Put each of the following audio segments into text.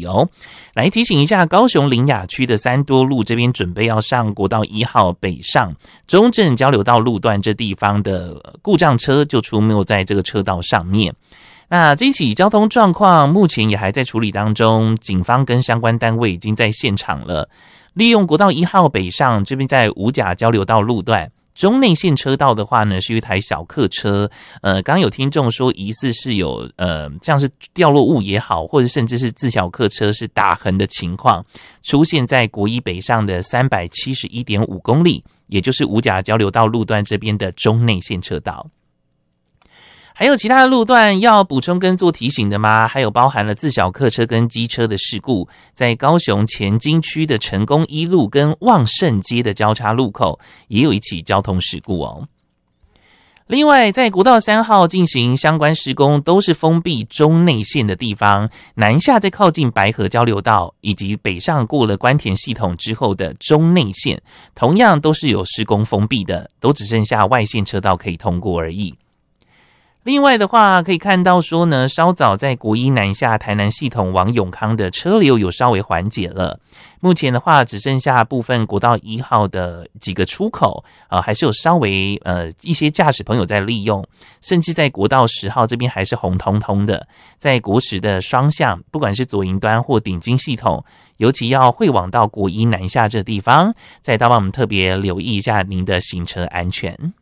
意哦。来提醒一下，高雄苓雅区的三多路这边准备要上国道1号北上中正交流道路段这地方的故障车就出没在这个车道上面。那这起交通状况目前也还在处理当中，警方跟相关单位已经在现场了，利用国道1号北上这边在五甲交流道路段中内线车道的话呢，是一台小客车，刚刚有听众说疑似是有像是掉落物也好，或者甚至是自小客车是打横的情况，出现在国一北上的 371.5 公里，也就是五甲交流道路段这边的中内线车道。还有其他的路段要补充跟做提醒的吗？还有包含了自小客车跟机车的事故，在高雄前金区的成功一路跟旺盛街的交叉路口也有一起交通事故哦。另外，在国道3号进行相关施工，都是封闭中内线的地方，南下在靠近白河交流道以及北上过了关田系统之后的中内线，同样都是有施工封闭的，都只剩下外线车道可以通过而已。另外的话，可以看到说呢，稍早在国一南下台南系统往永康的车流有稍微缓解了。目前的话，只剩下部分国道1号的几个出口，还是有稍微一些驾驶朋友在利用，甚至在国道10号这边还是红彤彤的。在国10的双向，不管是左营端或顶金系统，尤其要会往到国一南下这地方，再帮我们特别留意一下您的行车安全。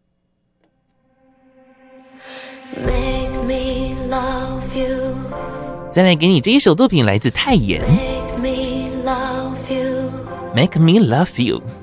Make me love you. 再来给你这一首作品，来自泰妍。 Make me love you. Make me love you.